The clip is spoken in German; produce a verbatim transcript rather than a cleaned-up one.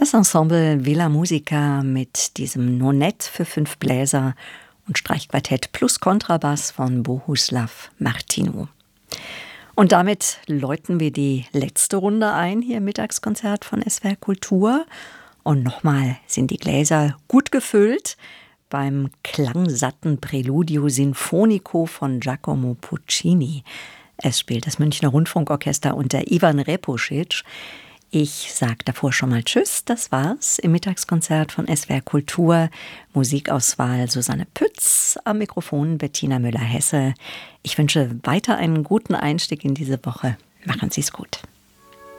Das Ensemble Villa Musica mit diesem Nonett für fünf Bläser und Streichquartett plus Kontrabass von Bohuslav Martinu. Und damit läuten wir die letzte Runde ein hier im Mittagskonzert von S W R Kultur. Und nochmal sind die Gläser gut gefüllt beim klangsatten Preludio Sinfonico von Giacomo Puccini. Es spielt das Münchner Rundfunkorchester unter Ivan Repušić. Ich sage davor schon mal Tschüss, das war's im Mittagskonzert von S W R Kultur. Musikauswahl Susanne Pütz, am Mikrofon Bettina Müller-Hesse. Ich wünsche weiter einen guten Einstieg in diese Woche. Machen Sie's gut.